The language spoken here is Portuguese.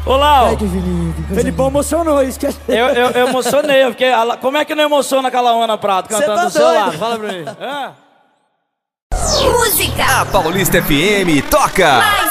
Ô, Lau. Ai, que Felipe. Felipão emocionou, esquece. Eu emocionei, porque como é que não emociona aquela Ana Prata cantando tá do seu doido. lado? Fala pra mim. Música. A Paulista FM toca.